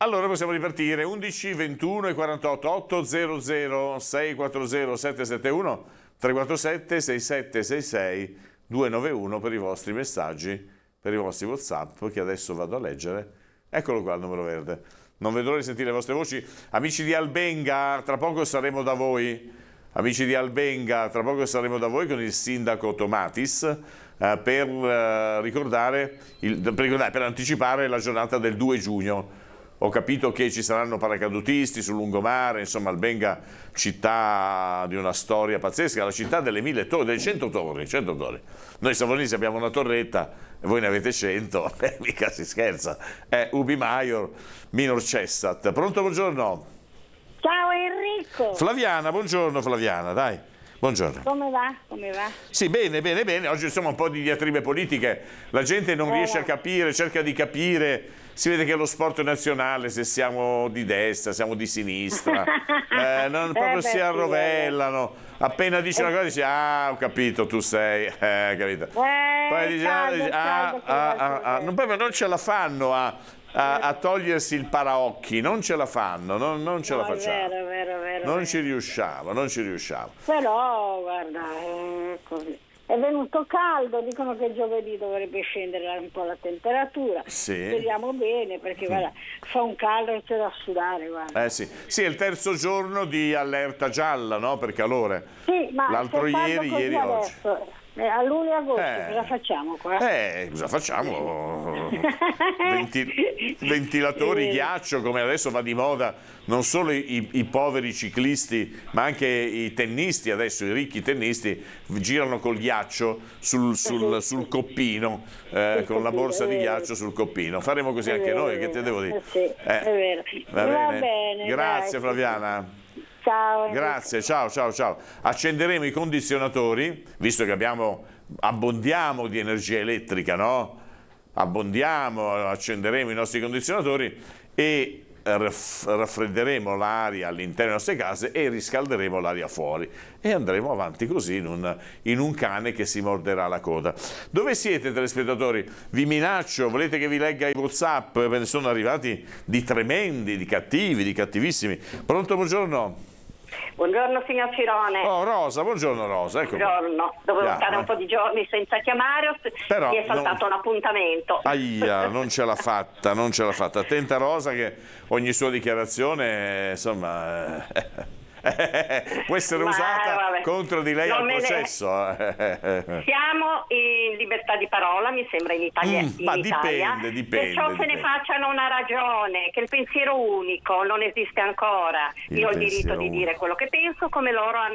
Allora possiamo ripartire. 11 21 e 48 800 640 771 347 6766 291 per i vostri messaggi, per i vostri WhatsApp che adesso vado a leggere. Eccolo qua il numero verde. Non vedo l'ora di sentire le vostre voci. Amici di Albenga, tra poco saremo da voi. Amici di Albenga, tra poco saremo da voi con il sindaco Tomatis per anticipare la giornata del 2 giugno. Ho capito che ci saranno paracadutisti sul lungomare, insomma Albenga, città di una storia pazzesca, la città delle 1000 torri, delle 100 torri, 100 torri. Noi savonesi abbiamo una torretta e voi ne avete 100, mica si scherza. Ubi Maior, minor cessat. Pronto, buongiorno? Ciao Enrico! Flaviana, buongiorno Flaviana, dai. Buongiorno. Come va? Come va? Sì, bene, bene, bene. Oggi insomma un po' di diatribe politiche. La gente non riesce a capire, cerca di capire. Si vede che è lo sport nazionale, se siamo di destra, siamo di sinistra. Proprio si arrovellano. Appena dice una cosa dice, ho capito, tu sei, capito. Poi dice, non ce la fanno a togliersi il paraocchi, non ce la fanno, non ce la facciamo. È vero. Non ci riusciamo. Però, guarda, così. È venuto caldo, dicono che giovedì dovrebbe scendere un po' la temperatura. Sì. Speriamo bene, perché guarda, fa un caldo che c'è da sudare, guarda. Sì, è il terzo giorno di allerta gialla, no? Per calore. Sì, ma l'altro ieri oggi. A luglio e agosto cosa facciamo qua? Cosa facciamo? Ventilatori, ghiaccio, come adesso va di moda, non solo i poveri ciclisti, ma anche i tennisti, adesso i ricchi tennisti girano col ghiaccio sul coppino, con la borsa di ghiaccio sul coppino. Faremo così anche noi, che te devo dire? Sì, è vero. Va bene. Grazie, dai. Flaviana. Ciao. Grazie, ciao. Accenderemo i condizionatori, visto che abbondiamo di energia elettrica, no? Accenderemo i nostri condizionatori e raffredderemo l'aria all'interno delle nostre case e riscalderemo l'aria fuori e andremo avanti così in un cane che si morderà la coda. Dove siete, telespettatori? Vi minaccio, volete che vi legga i WhatsApp? Ve ne sono arrivati di tremendi, di cattivi, di cattivissimi. Pronto, buongiorno? Buongiorno signor Cirone. Rosa, buongiorno Rosa. Buongiorno, dovevo stare un po' di giorni senza chiamare, però mi è saltato un appuntamento. Non ce l'ha fatta. Attenta Rosa che ogni sua dichiarazione, insomma, può essere usata contro di lei al processo. Siamo in libertà di parola, mi sembra, in Italia. Ma dipende. Perciò se ne facciano una ragione, che il pensiero unico non esiste ancora. Io ho il diritto di dire quello che penso, come loro hanno